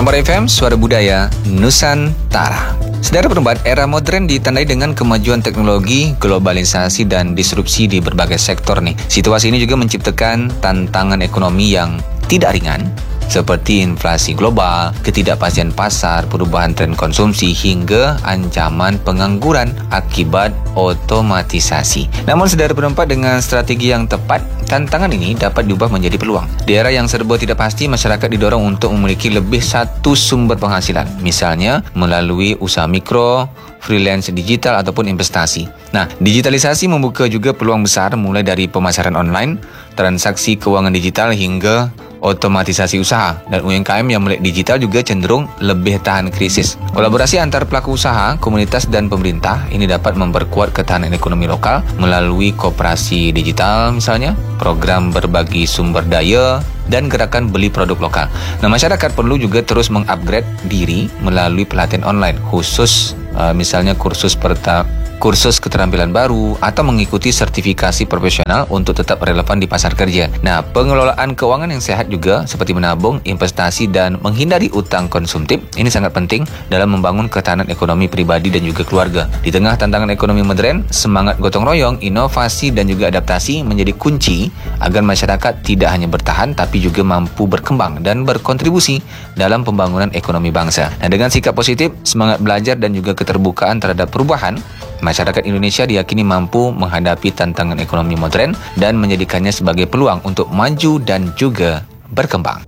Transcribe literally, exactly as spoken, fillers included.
Sonora F M, Suara Budaya Nusantara. Saudara penebat, era modern ditandai dengan kemajuan teknologi, globalisasi, dan disrupsi di berbagai sektor nih. Situasi ini juga menciptakan tantangan ekonomi yang tidak ringan, seperti inflasi global, ketidakpastian pasar, perubahan tren konsumsi, hingga ancaman pengangguran akibat otomatisasi. Namun saudara penempat, dengan strategi yang tepat, tantangan ini dapat diubah menjadi peluang. Di era yang serba tidak pasti, masyarakat didorong untuk memiliki lebih satu sumber penghasilan, misalnya melalui usaha mikro, freelance digital, ataupun investasi. Nah, digitalisasi membuka juga peluang besar, mulai dari pemasaran online, transaksi keuangan digital, hingga otomatisasi usaha. Dan U M K M yang melek digital juga cenderung lebih tahan krisis. Kolaborasi antar pelaku usaha, komunitas, dan pemerintah ini dapat memperkuat ketahanan ekonomi lokal melalui koperasi digital misalnya, program berbagi sumber daya, dan gerakan beli produk lokal. Nah, masyarakat perlu juga terus mengupgrade diri melalui pelatihan online khusus, uh, misalnya kursus perta kursus keterampilan baru, atau mengikuti sertifikasi profesional untuk tetap relevan di pasar kerja. Nah, pengelolaan keuangan yang sehat juga seperti menabung, investasi, dan menghindari utang konsumtif ini sangat penting dalam membangun ketahanan ekonomi pribadi dan juga keluarga. Di tengah tantangan ekonomi modern, semangat gotong royong, inovasi, dan juga adaptasi menjadi kunci agar masyarakat tidak hanya bertahan tapi juga mampu berkembang dan berkontribusi dalam pembangunan ekonomi bangsa. Nah, dengan sikap positif, semangat belajar, dan juga keterbukaan terhadap perubahan, masyarakat Indonesia diyakini mampu menghadapi tantangan ekonomi modern dan menjadikannya sebagai peluang untuk maju dan juga berkembang.